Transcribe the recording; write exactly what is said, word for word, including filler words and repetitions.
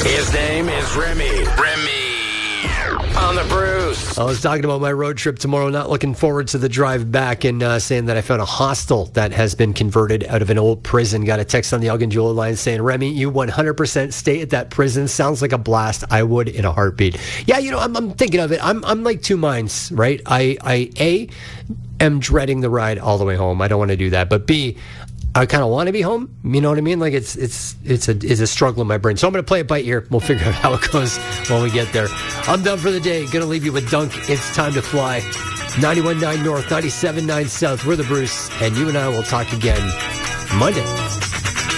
His name is Remy. Remy. On the Bruce. I was talking about my road trip tomorrow, not looking forward to the drive back, and uh, saying that I found a hostel that has been converted out of an old prison. Got a text on the Elgin Jewel line saying, Remy, you one hundred percent stay at that prison. Sounds like a blast. I would in a heartbeat. Yeah, you know, I'm, I'm thinking of it. I'm I'm like two minds, right? I, I A, am dreading the ride all the way home. I don't want to do that. But B, I kind of want to be home. You know what I mean? Like it's it's it's a it's a struggle in my brain. So I'm going to play it by ear. We'll figure out how it goes when we get there. I'm done for the day. Going to leave you with Dunk. It's time to fly. ninety-one point nine North, ninety-seven point nine South. We're the Bruce, and you and I will talk again Monday.